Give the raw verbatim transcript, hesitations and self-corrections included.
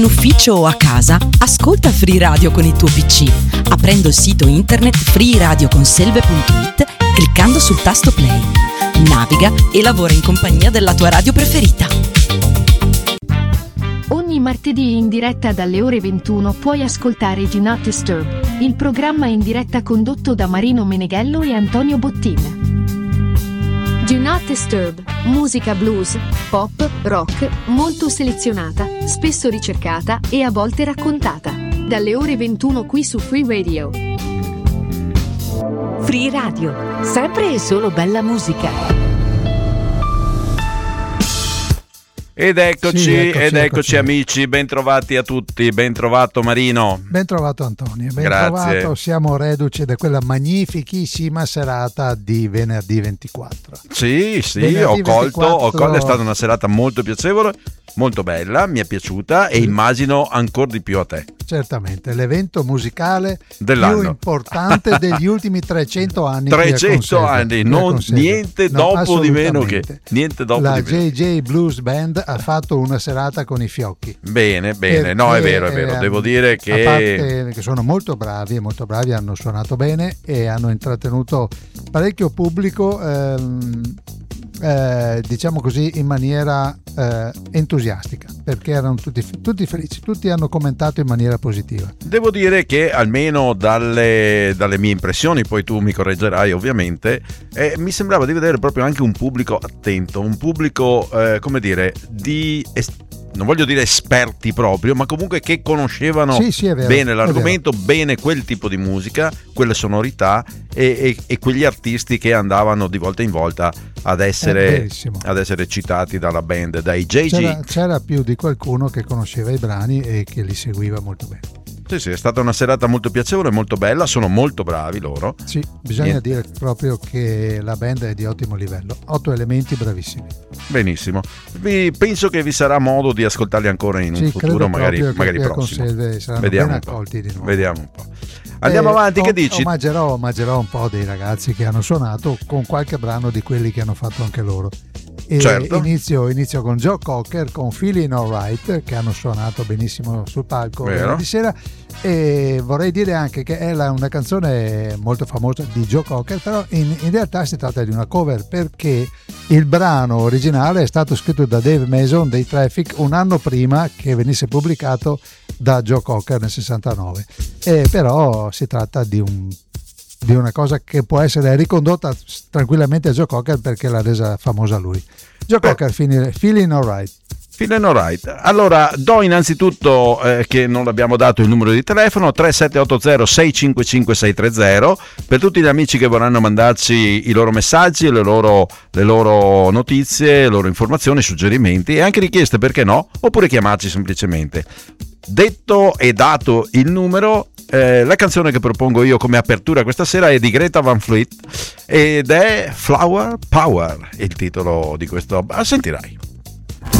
In ufficio o a casa, ascolta Free Radio con il tuo P C, aprendo il sito internet free radio conselve punto it, cliccando sul tasto play. Naviga e lavora in compagnia della tua radio preferita. Ogni martedì in diretta dalle ore ventuno puoi ascoltare Do Not Disturb, il programma in diretta condotto da Marino Meneghello e Antonio Bottin. Do Not Disturb, musica blues, pop, rock, molto selezionata, spesso ricercata e a volte raccontata. Dalle ore ventuno qui su Free Radio. Free Radio, sempre e solo bella musica. Ed eccoci, Sì, eccoci, ed eccoci, eccoci amici, ben trovati a tutti, ben trovato Marino. Ben trovato Antonio, ben Grazie. trovato, siamo reduci da quella magnifichissima serata di venerdì ventiquattro. Sì, sì, Venerdì ho colto, ho ventiquattro colto, è stata una serata molto piacevole, molto bella, mi è piaciuta e immagino ancora di più a te. Certamente, l'evento musicale Dell'anno. più importante degli ultimi trecento anni. qui a trecento Conselve, anni, qui a non, Conselve. niente No, dopo di meno che assolutamente. niente dopo La di meno. J J Blues Band ha fatto una serata con i fiocchi. Bene, bene, no, è Perché, vero, è vero, eh, devo dire a che parte che sono molto bravi, molto bravi, hanno suonato bene e hanno intrattenuto parecchio pubblico, ehm, eh, diciamo così, in maniera eh, entusiastica, perché erano tutti, tutti felici, tutti hanno commentato in maniera positiva. devo dire che almeno dalle, dalle mie impressioni, poi tu mi correggerai ovviamente, eh, mi sembrava di vedere proprio anche un pubblico attento, un pubblico, eh, come dire, di... es- non voglio dire esperti proprio, ma comunque che conoscevano Sì, sì, è vero, bene è l'argomento, bene quel tipo di musica, quelle sonorità e, e- e quegli artisti che andavano di volta in volta ad È essere, verissimo. ad essere citati dalla band, dai J G. C'era, c'era più di qualcuno che conosceva i brani e che li seguiva molto bene. Sì, sì, è stata una serata molto piacevole, molto bella, sono molto bravi loro. Sì, bisogna Niente. dire proprio che la band è di ottimo livello, otto elementi bravissimi. Benissimo, vi, penso che vi sarà modo di ascoltarli ancora in un Sì, futuro, credo magari, proprio che magari qui a prossimo. Conselve saranno Vediamo ben un po'. accolti di nuovo. Vediamo un po'. Andiamo Eh, avanti, che om- dici? Omaggerò, omaggerò un po' dei ragazzi che hanno suonato con qualche brano di quelli che hanno fatto anche loro. E Certo. inizio, inizio con Joe Cocker con Feeling Alright, che hanno suonato benissimo sul palco Vero. venerdì sera, e vorrei dire anche che è la- una canzone molto famosa di Joe Cocker, però in, in realtà si tratta di una cover, perché il brano originale è stato scritto da Dave Mason dei Traffic un anno prima che venisse pubblicato da Joe Cocker nel sessantanove, e però si tratta di un di una cosa che può essere ricondotta tranquillamente a Joe Cocker perché l'ha resa famosa lui. Joe Beh. Cocker, Feeling Feeling Alright. Feeling Alright. Allora, do innanzitutto eh, che non abbiamo dato il numero di telefono tre sette otto zero sei cinque cinque sei tre zero per tutti gli amici che vorranno mandarci i loro messaggi, le loro, le loro notizie, le loro informazioni, suggerimenti e anche richieste, perché no, oppure chiamarci semplicemente. Detto e dato il numero, eh, la canzone che propongo io come apertura questa sera è di Greta Van Fleet ed è Flower Power, il titolo di questo. Ah, sentirai.